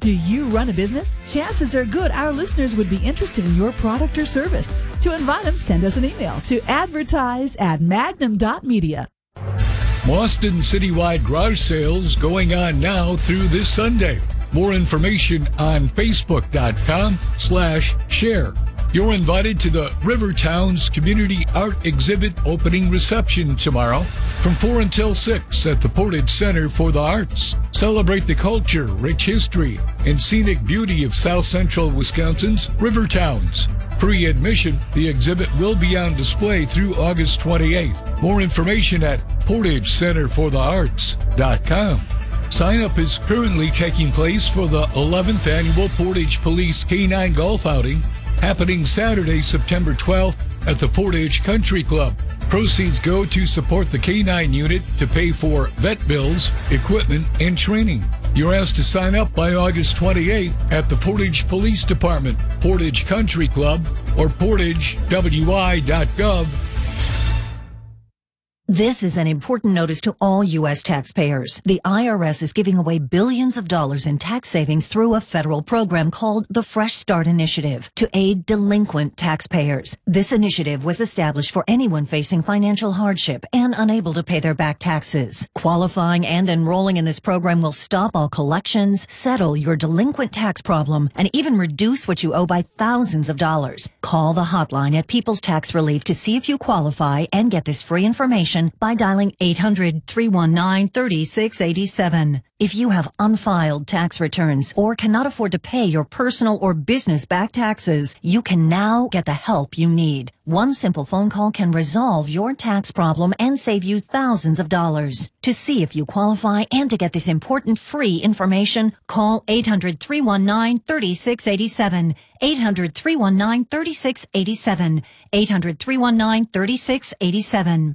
Do you run a business? Chances are good our listeners would be interested in your product or service. To invite them, send us an email to advertise@magnum.media. Boston citywide garage sales going on now through this Sunday. More information on facebook.com/share. You're invited to the Rivertowns Community Art Exhibit opening reception tomorrow from 4 until 6 at the Portage Center for the Arts. Celebrate the culture, rich history, and scenic beauty of South Central Wisconsin's Rivertowns. Pre-admission, the exhibit will be on display through August 28th. More information at portagecenterforthearts.com. Sign-up is currently taking place for the 11th Annual Portage Police K-9 Golf Outing, happening Saturday, September 12th at the Portage Country Club. Proceeds go to support the K-9 unit to pay for vet bills, equipment, and training. You're asked to sign up by August 28th at the Portage Police Department, Portage Country Club, or portagewi.gov. This is an important notice to all U.S. taxpayers. The IRS is giving away billions of dollars in tax savings through a federal program called the Fresh Start Initiative to aid delinquent taxpayers. This initiative was established for anyone facing financial hardship and unable to pay their back taxes. Qualifying and enrolling in this program will stop all collections, settle your delinquent tax problem, and even reduce what you owe by thousands of dollars. Call the hotline at People's Tax Relief to see if you qualify and get this free information by dialing 800-319-3687. If you have unfiled tax returns or cannot afford to pay your personal or business back taxes, you can now get the help you need. One simple phone call can resolve your tax problem and save you thousands of dollars. To see if you qualify and to get this important free information, call 800-319-3687. 800-319-3687. 800-319-3687.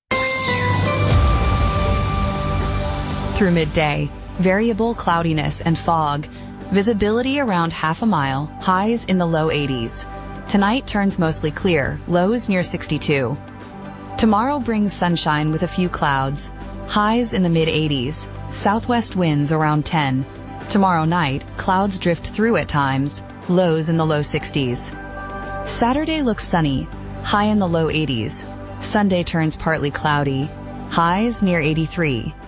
Through midday, variable cloudiness and fog. Visibility around half a mile, highs in the low 80s. Tonight turns mostly clear, lows near 62. Tomorrow brings sunshine with a few clouds, highs in the mid 80s, southwest winds around 10. Tomorrow night, clouds drift through at times, lows in the low 60s. Saturday looks sunny, high in the low 80s. Sunday turns partly cloudy, highs near 83.